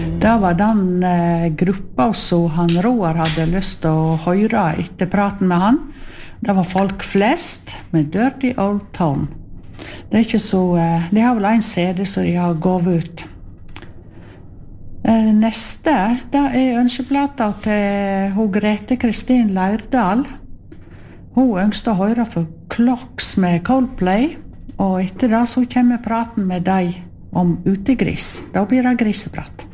Det var den gruppa som han Roar hadde lyst til å høre etter praten med han. Det var folk flest med Dirty Old Town. Det ikke så... de har vel en CD som de har gått ut. Neste, det ønskeplata til hun Grete Kristin Leirdal. Hun ønsker å høre for Clocks med Coldplay, og etter det så kommer praten med deg om utegris. Da blir det griseprat.